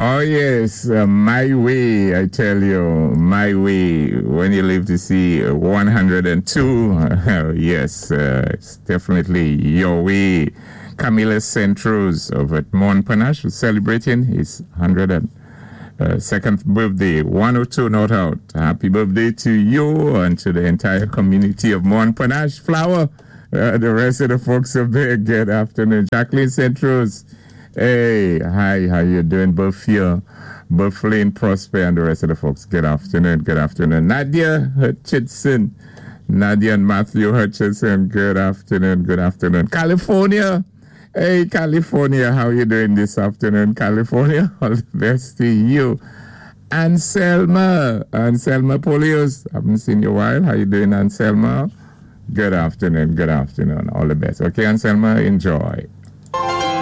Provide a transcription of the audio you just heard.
Oh, yes, my way, I tell you, my way. When you live to see 102, yes, it's definitely your way. Camila Centros of at Montparnasse was celebrating his 102nd birthday. 102 not out. Happy birthday to you and to the entire community of Montparnasse. Flower, the rest of the folks up there, good afternoon. Jacqueline Centros. Hey, hi, how you doing? Buffy, Bufflin, Prosper, and the rest of the folks. Good afternoon, good afternoon. Nadia Hutchinson, Nadia and Matthew Hutchinson, good afternoon, good afternoon. California, hey, California, how you doing this afternoon, California? All the best to you. Anselma Polios, haven't seen you a while. How you doing, Anselma? Good afternoon, all the best. Okay, Anselma, enjoy.